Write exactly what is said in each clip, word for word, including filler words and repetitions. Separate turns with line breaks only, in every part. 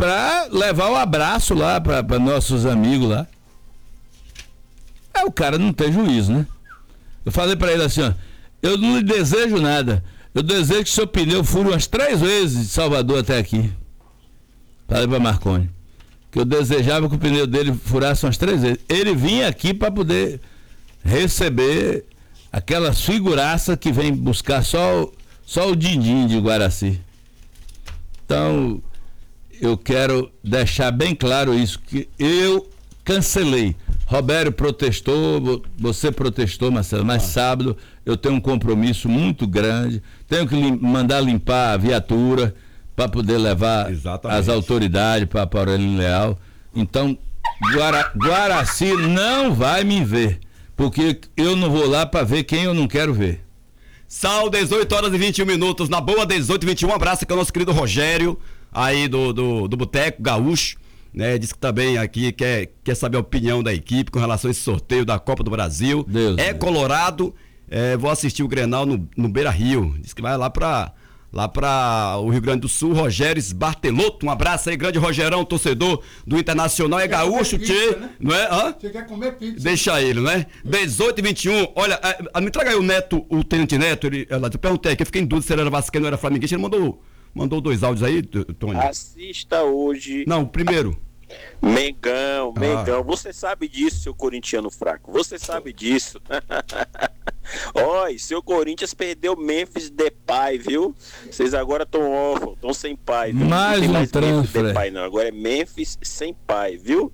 para levar o abraço lá para nossos amigos lá. Aí o cara não tem juízo, né? Eu falei para ele assim, ó, eu não lhe desejo nada, eu desejo que seu pneu fure umas três vezes de Salvador até aqui. Falei para Marconi que eu desejava que o pneu dele furasse umas três vezes. Ele vinha aqui para poder receber aquelas figuraças que vem buscar só, só o din-din de Guaraci. Então, eu quero deixar bem claro isso, que eu cancelei. Robério protestou, você protestou, Marcelo, mas sábado eu tenho um compromisso muito grande, tenho que lim- mandar limpar a viatura para poder levar Exatamente. As autoridades para Aurélio Leal. Então, Guara, Guaraci não vai me ver, porque eu não vou lá para ver quem eu não quero ver.
São dezoito horas e vinte e um minutos, na boa dezoito e vinte e um, um abraço aqui ao nosso querido Rogério, aí do, do, do Boteco Gaúcho, né? Diz que também aqui quer, quer saber a opinião da equipe com relação a esse sorteio da Copa do Brasil.
Deus
é
Deus.
Colorado, é, vou assistir o Grenal no, no Beira Rio, diz que vai lá pra... Lá para o Rio Grande do Sul, Rogério Bartelotto, um abraço aí, grande Rogerão, torcedor do Internacional, é gaúcho, tchê, né? Não é? Hã?
Você quer comer pizza?
Deixa ele, né? dezoito e vinte e um, olha, a, a, me traga aí o Neto, o Tenente Neto, ele, ela, eu perguntei aqui, eu fiquei em dúvida se ele era vascaíno ou era flamenguista, ele mandou, mandou dois áudios aí, Tony.
Assista hoje.
Não, o primeiro.
Mengão, Mengão,
Ah.
você sabe disso, seu corintiano fraco, você sabe disso. Oi, seu Corinthians perdeu Memphis Depay, viu? Vocês agora estão órfãos, estão sem pai, viu?
Mais
não tem
um
mais Memphis
transfer.
Depay, não. Agora é Memphis sem pai, viu?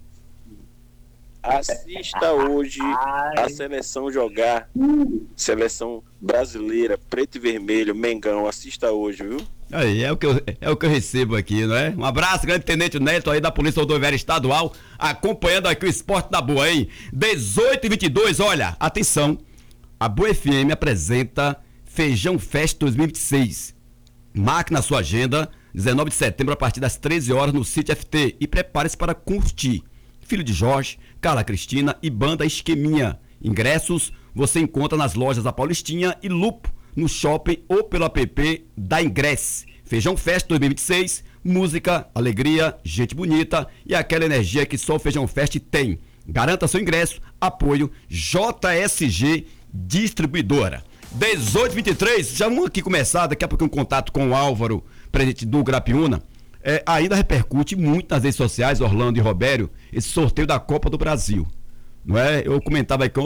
Assista hoje a seleção jogar, seleção brasileira, preto e vermelho, Mengão, assista hoje, viu?
Aí, é o, que eu, é o que eu recebo aqui, não é? Um abraço, grande Tenente Neto aí da Polícia Rodoviária Estadual, acompanhando aqui o Esporte da Boa, hein? dezoito e vinte e dois, olha, atenção, a Boa F M apresenta Feijão Fest dois mil e vinte e seis. Marque na sua agenda, dezenove de setembro, a partir das treze horas, no Sítio F T, e prepare-se para curtir. Filho de Jorge, Carla Cristina e Banda Esqueminha. Ingressos você encontra nas lojas da Paulistinha e Lupo, no shopping ou pelo app da Ingresse. Feijão Fest dois mil e vinte e seis, música, alegria, gente bonita e aquela energia que só o Feijão Fest tem. Garanta seu ingresso, apoio J S G Distribuidora. dezoito e vinte e três, já vamos aqui começar, daqui a pouco um contato com o Álvaro, presidente do Grapiúna. É, ainda repercute muito nas redes sociais, Orlando e Robério, esse sorteio da Copa do Brasil. Não é? Eu comentava aí que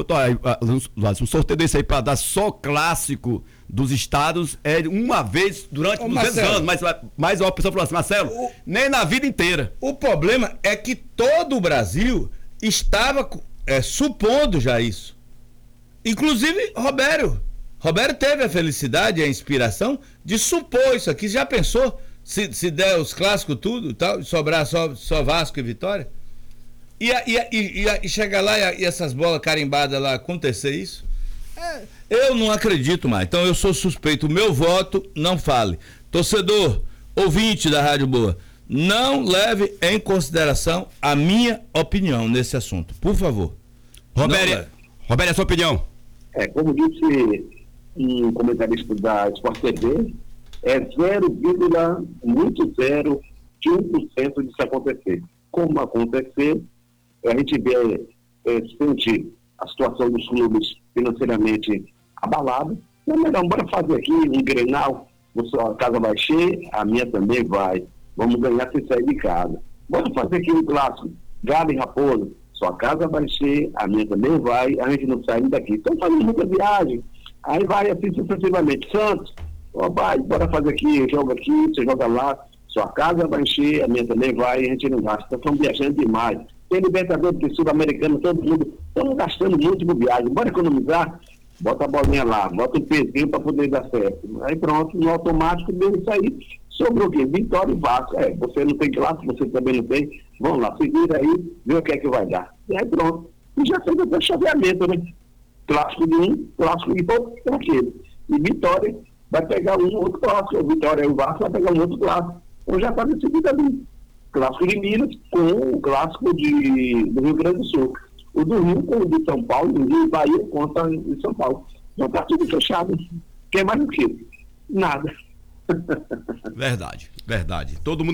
um sorteio desse aí para dar só clássico dos estados é uma vez durante
Ô,
duzentos
Marcelo,
anos, mas, mas uma pessoa falou assim, Marcelo,
o,
nem na vida inteira.
O problema é que todo o Brasil estava é, supondo já isso. Inclusive Robério. Robério teve a felicidade e a inspiração de supor isso aqui. Já pensou se, se der os clássicos tudo e tal, sobrar só, só Vasco e Vitória? E, e, e, e, e chegar lá e, e essas bolas carimbadas lá acontecer isso? É, eu não acredito mais. Então eu sou suspeito. O meu voto não fale. Torcedor, ouvinte da Rádio Boa, não leve em consideração a minha opinião nesse assunto. Por favor.
Robério, Robério, a sua opinião?
É, como disse um comentarista da Sport T V, é zero vírgula zero um por cento disso acontecer. Como acontecer, a gente vê, é, sente a situação dos clubes financeiramente abalada. É melhor, bora fazer aqui um Grenal, a sua casa vai cheia, a minha também vai. Vamos ganhar sem sair de casa. Bora fazer aqui um clássico, Galo e Raposa, sua casa vai cheia, a minha também vai, a gente não sai daqui. Estão fazendo muita viagem, aí vai assim sucessivamente. Santos, ó, vai, bora fazer aqui, joga aqui, você joga lá, sua casa vai encher, a minha também vai, a gente não gasta. Estão viajando demais. Tem Libertadores, tem Sul-Americano, todo mundo. Estamos gastando muito por viagem. Bora economizar? Bota a bolinha lá, bota o pezinho para poder dar certo. Aí pronto, no automático deu isso aí. Sobrou o quê? Vitória e Vasco. É, você não tem classe, você também não tem. Vamos lá, se vira aí, vê o que é que vai dar. E aí pronto. E já fez até chaveamento, né? Clássico de um, clássico de outro, é aquele. E Vitória vai pegar um outro clássico. O Vitória e o Vasco vai pegar um outro clássico. Então já está decidido ali. Clássico de Minas com o clássico de, do Rio Grande do Sul. O do Rio com o de São Paulo, o Rio Bahia contra o de São Paulo. Então está tudo fechado. Quer mais do que? Nada.
Verdade, verdade. Todo mundo